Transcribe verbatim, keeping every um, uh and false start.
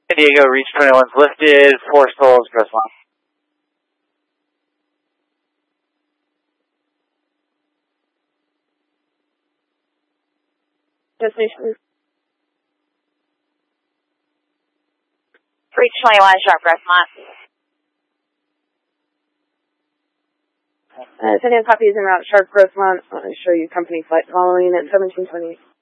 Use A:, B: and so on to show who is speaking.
A: San Diego, reach twenty-one's lifted, four souls, gross line.
B: Destination.
C: Reach twenty-one, sharp gross line.
B: Uh, San Diego copy is en route, sharp gross line. I'll show you company flight following at seventeen twenty-eight.